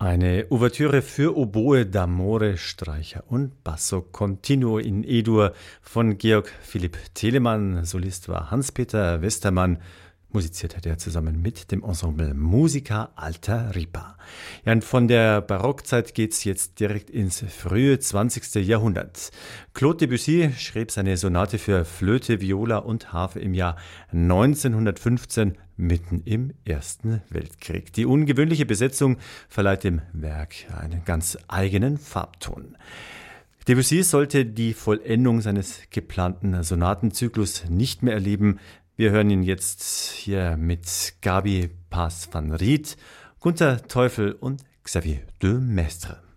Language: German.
Eine Ouvertüre für Oboe, d'Amore, Streicher und Basso Continuo in E-Dur von Georg Philipp Telemann. Solist war Hans-Peter Westermann. Musiziert hat er zusammen mit dem Ensemble Musica Alta Ripa. Ja, und von der Barockzeit geht's jetzt direkt ins frühe 20. Jahrhundert. Claude Debussy schrieb seine Sonate für Flöte, Viola und Harfe im Jahr 1915, mitten im Ersten Weltkrieg. Die ungewöhnliche Besetzung verleiht dem Werk einen ganz eigenen Farbton. Debussy sollte die Vollendung seines geplanten Sonatenzyklus nicht mehr erleben. Wir hören ihn jetzt hier mit Gabi Paes van Riet, Gunther Teufel und Xavier de Maistre.